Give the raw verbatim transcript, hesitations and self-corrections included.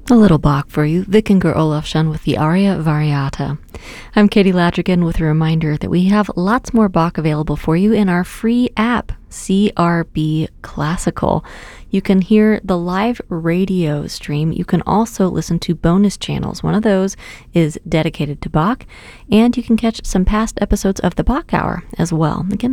A little Bach for you, Vikingur Olafsson with the Aria Variata. I'm Katie Ladrigan with a reminder that we have lots more Bach available for you in our free app, C R B Classical. You can hear the live radio stream. You can also listen to bonus channels. One of those is dedicated to Bach, and you can catch some past episodes of the Bach Hour as well. Again,